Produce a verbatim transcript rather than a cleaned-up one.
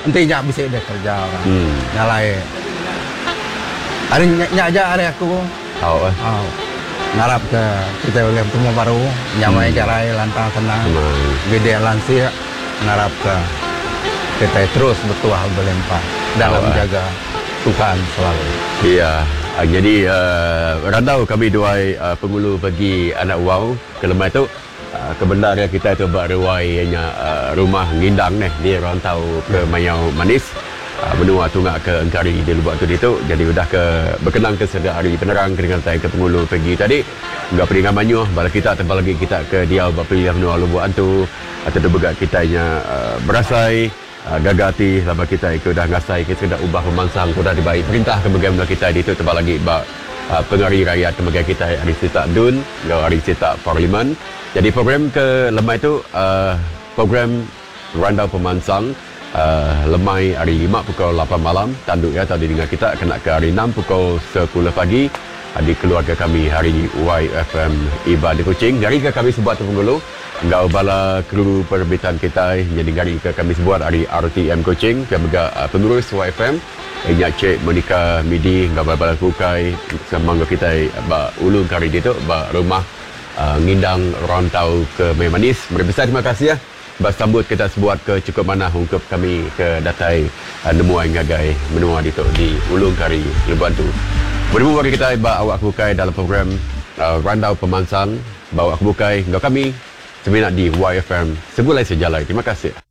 nanti nyak bisa dia kerja orang. Hmm. Nyalai. Ada nyak aja ada aku. Tahu eh. Oh. Ngarap ke kita boleh bertemu baru. Nyamai Hmm. jarai lantang senang. Hmm. Gede lansia ngarap ke kita terus bertuah berlimpah dalam Oh, eh. menjaga Tuhan selalu. Iya. Uh, jadi uh, randau kami dua uh, pengulu bagi anak wow ke lemah itu uh, kebenaran kita itu berruai uh, rumah ngindang nih di rantau ke Mayau Manis uh, menua tunggak ke Engkari di lubuk tu itu jadi udah ke berkenang ke sedar hari penerang dengan tay ke pengulu pergi tadi enggak peningan manyuh bala kita tebal lagi kita ke diau bapilih menua lubuk antu atau debegat kitanya uh, berasai Uh, gagati sama kita ikut dah ngasai kita dah ubah pemansang kita dibaik perintah kebagian kita di itu tebal lagi bak uh, pengari rakyat kebagian kita hari Sita Dun hari Sita Parlimen. Jadi program ke lemah itu uh, program randau pemansang uh, lemai hari lima pukul lapan malam tanduk ya tadi dengan kita kena ke hari enam pukul sepuluh pagi uh, di keluarga kami hari Y F M Iba di Kuching dari ke kami sebuah penggulu enggak bala kru perbitan kita jadi gari ke kami sebuat hari R T M Kuching ke bega uh, pengurus Y F M inya Cik Monica Midi enggak bala kukai sama kita ba ulung kari itu ba rumah uh, ngindang rantau ke Mayau Manis. Berbesar terima kasih ya bas sambut kita sebuat ke cukup mana ungkup kami ke datai uh, nemuai ngagai menua itu di ulung kari lebuan tu. Bertemu bagi kita ba awak kukai dalam program uh, randau pemansang bawa kukai enggak kami sebenarnya di Y F M Segulai Sejalai. Terima kasih.